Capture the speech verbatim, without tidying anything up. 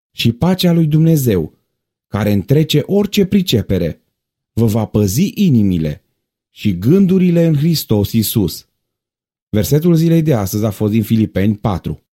și pacea lui Dumnezeu, care întrece orice pricepere, vă va păzi inimile și gândurile în Hristos Iisus. Versetul zilei de astăzi a fost din Filipeni patru.